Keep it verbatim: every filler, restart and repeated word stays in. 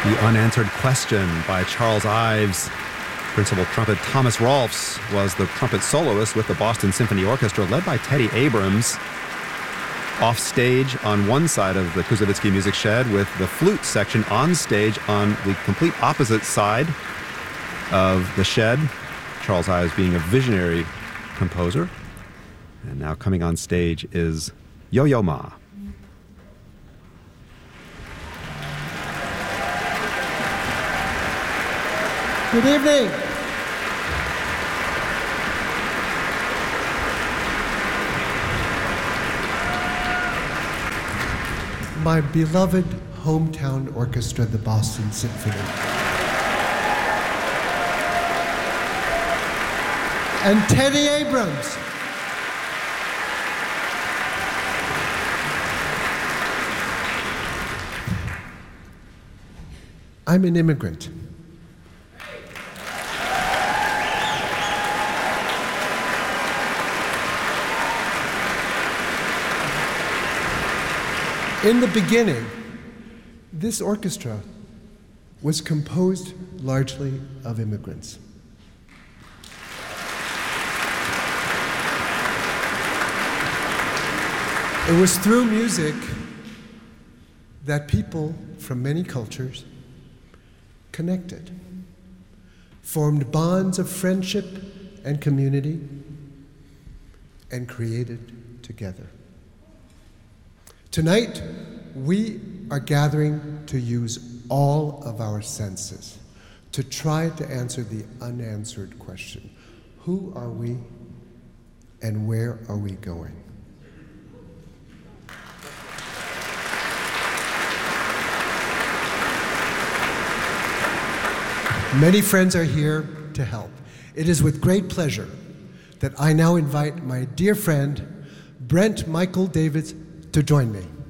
The Unanswered Question by Charles Ives. Principal trumpet Thomas Rolfs was the trumpet soloist with the Boston Symphony Orchestra, led by Teddy Abrams. Off stage on one side of the Kuzovitsky Music Shed, with the flute section on stage on the complete opposite side of the shed. Charles Ives being a visionary composer. And now coming on stage is Yo-Yo Ma. Good evening. My beloved hometown orchestra, the Boston Symphony. And Teddy Abrams. I'm an immigrant. In the beginning, this orchestra was composed largely of immigrants. It was through music that people from many cultures connected, formed bonds of friendship and community, and created together. Tonight, we are gathering to use all of our senses to try to answer the unanswered question: who are we and where are we going? Many friends are here to help. It is with great pleasure that I now invite my dear friend, Brent Michael Davids, to join me.